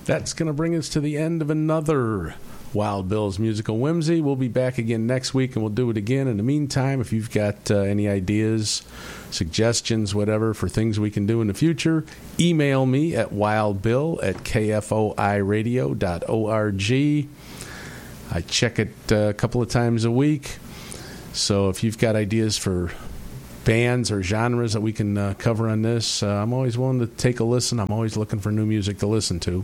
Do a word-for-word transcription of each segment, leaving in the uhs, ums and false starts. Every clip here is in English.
That's going to bring us to the end of another Wild Bill's Musical Whimsy. We'll be back again next week, and we'll do it again. In the meantime, if you've got uh, any ideas, suggestions, whatever, for things we can do in the future, email me at wildbill at k f o i radio dot org. I check it uh, a couple of times a week. So if you've got ideas for bands or genres that we can uh, cover on this, uh, I'm always willing to take a listen. I'm always looking for new music to listen to.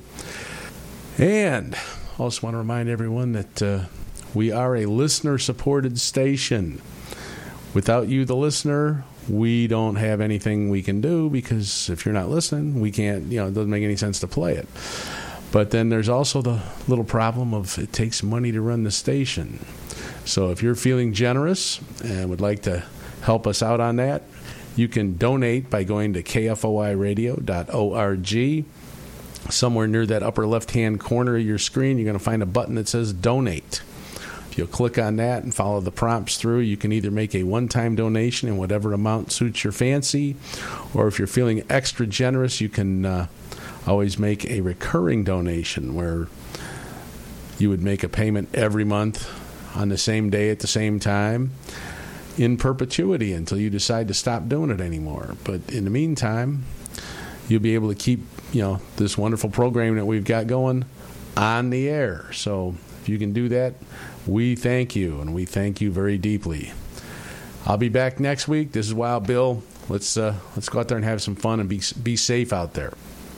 And I also want to remind everyone that uh, we are a listener-supported station. Without you, the listener, we don't have anything we can do, because if you're not listening, we can't, you know, it doesn't make any sense to play it. But then there's also the little problem of it takes money to run the station. So if you're feeling generous and would like to help us out on that, you can donate by going to k f o i radio dot org. Somewhere near that upper left-hand corner of your screen, you're going to find a button that says Donate. If you'll click on that and follow the prompts through, you can either make a one-time donation in whatever amount suits your fancy, or if you're feeling extra generous, you can uh, always make a recurring donation where you would make a payment every month on the same day at the same time in perpetuity until you decide to stop doing it anymore. But in the meantime, you'll be able to keep, you know, this wonderful program that we've got going on the air. So if you can do that, we thank you, and we thank you very deeply. I'll be back next week. This is Wild Bill. Let's uh, let's go out there and have some fun and be be safe out there.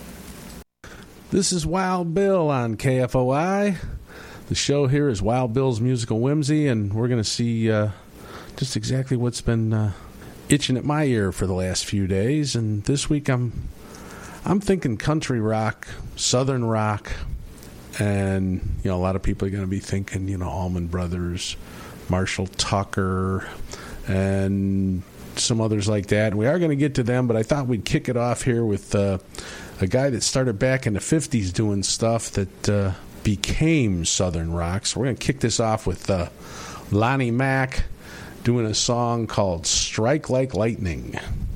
This is Wild Bill on K F O I. The show here is Wild Bill's Musical Whimsy, and we're going to see uh, just exactly what's been uh, itching at my ear for the last few days. And this week I'm I'm thinking country rock, southern rock, and, you know, a lot of people are going to be thinking, you know, Allman Brothers, Marshall Tucker, and some others like that. We are going to get to them, but I thought we'd kick it off here with uh, a guy that started back in the fifties doing stuff that uh, became southern rock. So we're going to kick this off with uh, Lonnie Mack doing a song called Strike Like Lightning.